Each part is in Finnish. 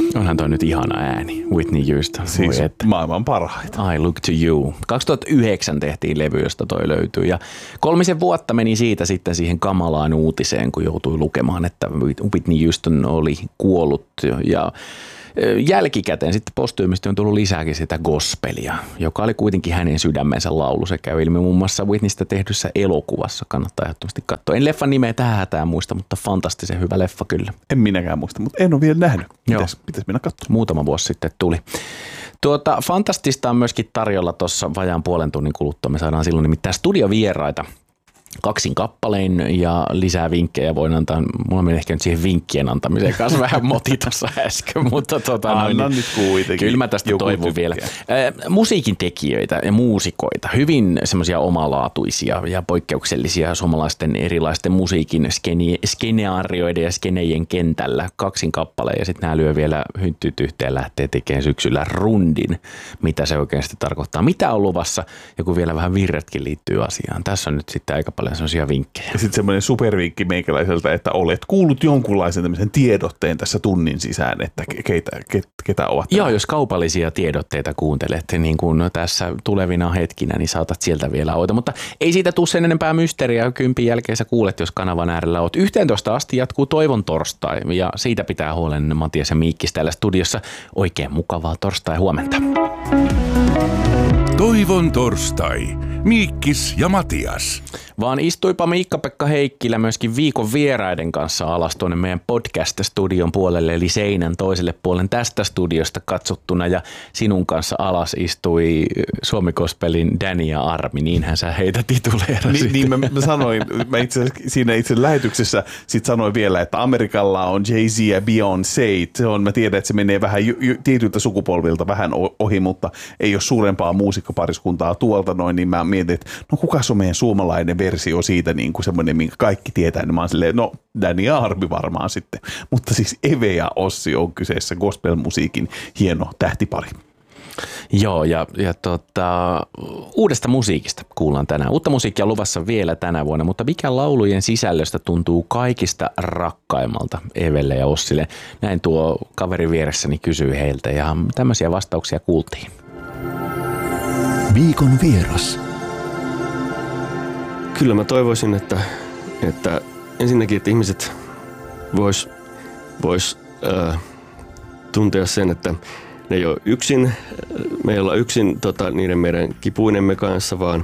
Onhan toi nyt ihana ääni, Whitney Houston. Siis maailman parhaita. I Look to You. 2009 tehtiin levy, josta toi löytyy ja 3 vuotta meni siitä sitten siihen kamalaan uutiseen, kun joutui lukemaan, että Whitney Houston oli kuollut ja jälkikäteen sitten postyymisti on tullut lisääkin sitä gospelia, joka oli kuitenkin hänen sydämensä laulu. Se käy ilmi muun muassa Whitneystä tehdyssä elokuvassa. Kannattaa ehdottomasti katsoa. En leffan nimeä tähän hätään muista, mutta fantastisen hyvä leffa kyllä. En minäkään muista, mutta en ole vielä nähnyt. Pitäisi mennä katsomaan. Muutama vuosi sitten tuli. Fantastista on myöskin tarjolla tuossa vajaan puolen tunnin kuluttua. Me saadaan silloin nimittäin studiovieraita 2 kappalein ja lisää vinkkejä voin antaa. Mulla meni ehkä nyt siihen vinkkien antamiseen kanssa vähän moti tuossa äsken, mutta annan nyt kuitenkin. Kyllä mä tästä toivon vielä. Musiikin tekijöitä ja muusikoita, hyvin semmoisia omalaatuisia ja poikkeuksellisia suomalaisten erilaisten musiikin skenaarioiden ja skenejen kentällä 2 kappaleen ja sitten nämä lyö vielä hynttyt yhteen lähtee tekemään syksyllä rundin, mitä se oikeasti tarkoittaa. Mitä on luvassa ja kun vielä vähän virretkin liittyy asiaan. Tässä on nyt sitten aika paljon sellaisia vinkkejä. Ja sitten semmoinen supervinkki meikäläiseltä, että olet kuullut jonkunlaisen tämmöisen tiedotteen tässä tunnin sisään, että ketä ovat. Joo, jos kaupallisia tiedotteita kuuntelet niin kuin tässä tulevina hetkinä, niin saatat sieltä vielä oita. Mutta ei siitä tule sen enempää mysteeriä. 10 jälkeen sä kuulet, jos kanavan äärellä oot. 11 asti jatkuu Toivon torstai ja siitä pitää huolen Matias ja Miikkis täällä studiossa. Oikein mukavaa torstai huomenta. Toivon torstai. Miikkis ja Matias. Vaan istuipa Miikka-Pekka Heikkilä myöskin viikon vieraiden kanssa alas tuonne meidän podcast-studion puolelle, eli seinän toiselle puolen tästä studiosta katsottuna, ja sinun kanssa alas istui Suomi Gospelin Danny ja Armi, niinhän sä heitä tituleerasit. Niin mä sanoin, mä siinä itse lähetyksessä sit sanoin vielä, että Amerikalla on Jay-Z ja Beyoncé, mä tiedän, että se menee vähän tietyiltä sukupolvilta vähän ohi, mutta ei ole suurempaa muusikkopariskuntaa tuolta noin, niin mä mietin, että no kukas on meidän suomalainen versio siitä niin kuin semmoinen, minkä kaikki tietää, niin mä oon silleen, no Danny ja Armi varmaan sitten. Mutta siis Eve ja Ossi on kyseessä gospel-musiikin hieno tähtipari. Joo, ja uudesta musiikista kuullaan tänään. Uutta musiikkia on luvassa vielä tänä vuonna, mutta mikä laulujen sisällöstä tuntuu kaikista rakkaimmalta Evelle ja Ossille? Näin tuo kaveri vieressäni kysyi heiltä, ja tämmöisiä vastauksia kuultiin. Viikon vieras. Kyllä mä toivoisin, että ensinnäkin, että ihmiset vois tuntea sen, että ne ei ole yksin, me ei olla yksin niiden meidän kipuinemme kanssa, vaan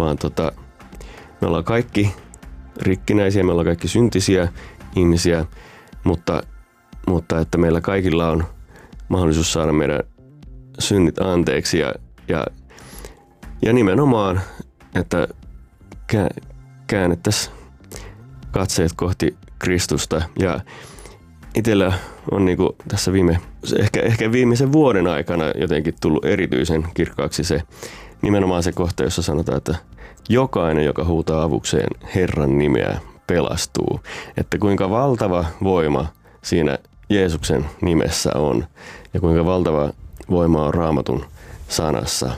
me ollaan kaikki rikkinäisiä, me ollaan kaikki syntisiä ihmisiä, mutta että meillä kaikilla on mahdollisuus saada meidän synnit anteeksi ja nimenomaan, että käännettäisiin katseet kohti Kristusta. Ja itsellä on niinku tässä ehkä viimeisen vuoden aikana jotenkin tullut erityisen kirkkaaksi nimenomaan se kohta, jossa sanotaan, että jokainen, joka huutaa avukseen Herran nimeä, pelastuu. Että kuinka valtava voima siinä Jeesuksen nimessä on ja kuinka valtava voima on Raamatun sanassa.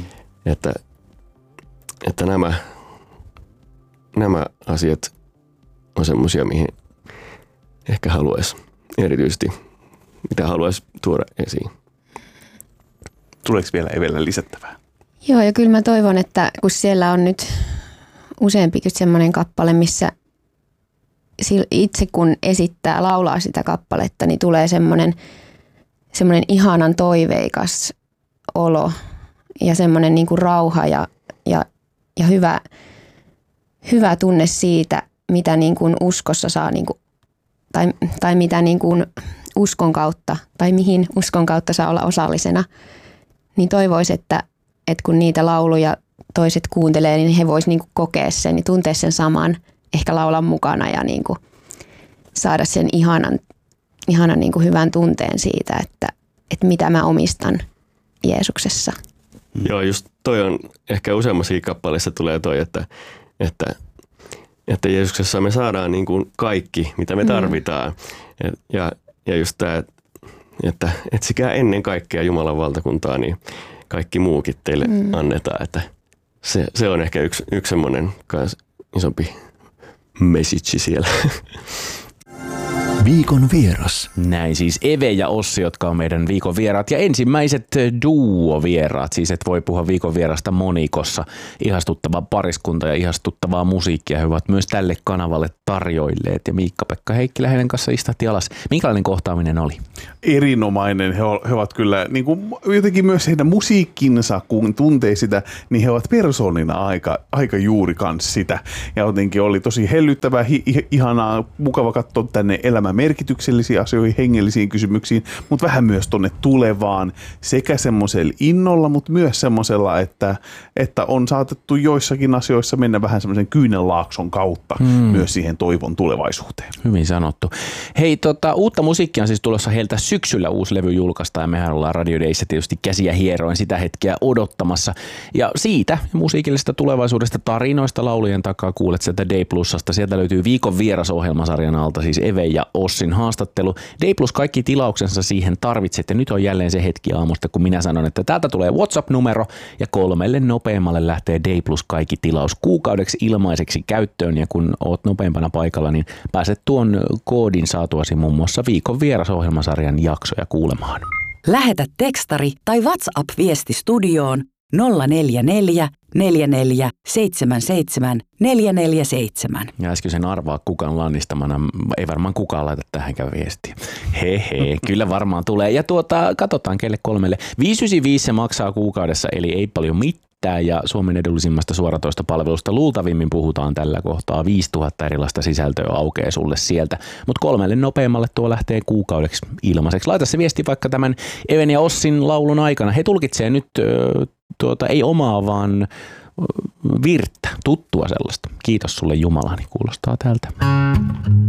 Että nämä asiat on semmoisia, mihin ehkä haluaisi erityisesti, mitä haluaisi tuoda esiin. Tuleeko vielä Evellä lisättävää? Joo, ja kyllä mä toivon, että kun siellä on nyt useampikin semmoinen kappale, missä itse kun laulaa sitä kappaletta, niin tulee semmoinen ihanan toiveikas olo ja semmoinen niin kuin rauha ja hyvä tunne siitä, mitä niin kuin uskossa saa niin kuin, tai mitä niin kuin uskon kautta tai mihin uskon kautta saa olla osallisena, niin toivoisi, että kun niitä lauluja toiset kuuntelee, niin he vois niin kuin kokea sen, niin tuntea sen saman, ehkä laulaa mukana ja niin kuin saada sen ihanan niin kuin hyvän tunteen siitä, että mitä mä omistan Jeesuksessa. Joo, just toi on ehkä useammassakin kappaleissa tulee toi, että Jeesuksessa me saadaan niin kuin kaikki, mitä me tarvitaan. Ja just tämä, että etsikää ennen kaikkea Jumalan valtakuntaa, niin kaikki muukin teille annetaan. Että se on ehkä yksi semmoinen isompi message siellä. Viikon vieras. Näin siis Eve ja Ossi, jotka on meidän viikon vieraat ja ensimmäiset duo-vieraat. Siis et voi puhua viikon vierasta monikossa. Ihastuttava pariskunta ja ihastuttavaa musiikkia he ovat myös tälle kanavalle tarjoilleet. Ja Miikka-Pekka Heikkilä heidän kanssa istahti alas. Minkälainen kohtaaminen oli? Erinomainen. He ovat kyllä niin kuin, jotenkin myös heidän musiikkinsa, kun tuntee sitä, niin he ovat persoonina aika juuri kanssa sitä. Ja jotenkin oli tosi hellyttävää, ihanaa, mukava katsoa tänne elämän merkityksellisiin asioihin, hengellisiin kysymyksiin, mutta vähän myös tuonne tulevaan sekä semmoisella innolla, mutta myös semmoisella, että on saatettu joissakin asioissa mennä vähän semmoisen kyynelaakson kautta myös siihen toivon tulevaisuuteen. Hyvin sanottu. Hei, uutta musiikkia on siis tulossa heiltä syksyllä, uusi levy julkaistaan ja mehän ollaan Radio Dayssä tietysti käsiä hieroin sitä hetkeä odottamassa. Ja siitä musiikillisesta tulevaisuudesta tarinoista laulujen takaa kuulet sieltä Day Plusasta. Sieltä löytyy viikon vierasohjelmasarjan alta siis Eve ja Ossin haastattelu. Day Plus kaikki tilauksensa siihen tarvitset ja nyt on jälleen se hetki aamusta, kun minä sanon, että täältä tulee WhatsApp-numero ja 3 nopeammalle lähtee Day Plus kaikki tilaus kuukaudeksi ilmaiseksi käyttöön ja kun oot nopeampana paikalla, niin pääset tuon koodin saatuasi muun muassa viikon vierasohjelmasarjan jaksoja kuulemaan. Lähetä tekstari tai WhatsApp-viesti studioon 044 44 77 447. Ja äskeisen arvaa kukaan lannistamana, ei varmaan kukaan laita tähänkään viestiä. Hehe, kyllä varmaan tulee. Ja katsotaan kelle 3. 595 se maksaa kuukaudessa, eli ei paljon mitään. Ja Suomen edullisimmasta suoratoistopalvelusta luultavimmin puhutaan tällä kohtaa. 5000 erilaista sisältöä aukeaa sulle sieltä. Mutta 3 nopeammalle tuo lähtee kuukaudeksi ilmaiseksi. Laita se viesti vaikka tämän Even ja Ossin laulun aikana. He tulkitsee nyt ei omaa, vaan virttä, tuttua sellaista. Kiitos sulle Jumalani, kuulostaa tältä.